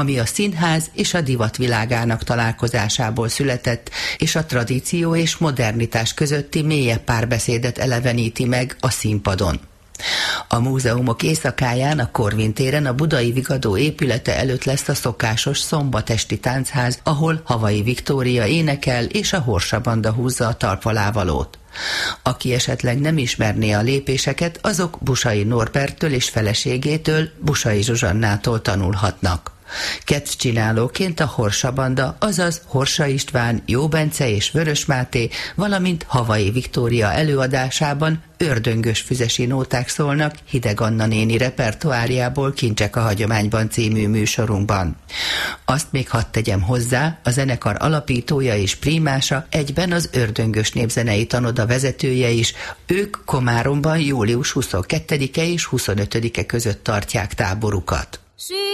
ami a színház és a divat világának találkozásából született, és a tradíció és modernitás közötti mélyebb párbeszédet eleveníti meg a színpadon. A múzeumok éjszakáján a Korvin téren a Budai Vigadó épülete előtt lesz a szokásos szombatesti táncház, ahol Havai Viktória énekel és a Horsa Banda húzza a talpalávalót. Aki esetleg nem ismerné a lépéseket, azok Busay Norberttől és feleségétől, Busay Zsuzsannától tanulhatnak. Kettcsinálóként a Horsa Banda, azaz Horsa István, Jó Bence és Vörös Máté, valamint Havai Viktória előadásában ördöngös füzesi nóták szólnak Hideg Anna néni repertoárjából Kincsek a hagyományban című műsorunkban. Azt még hadd tegyem hozzá, a zenekar alapítója és prímása, egyben az Ördöngös Népzenei Tanoda vezetője is, ők Komáromban július 22-e és 25-e között tartják táborukat.